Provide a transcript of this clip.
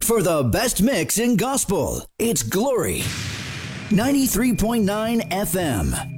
For the best mix in gospel, it's Glory 93.9 FM.